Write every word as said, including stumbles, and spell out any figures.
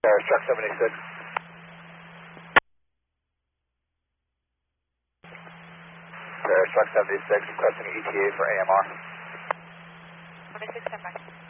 There's truck seventy-six. There's truck seventy-six requesting E T A for A M R. seventy-six, stand by.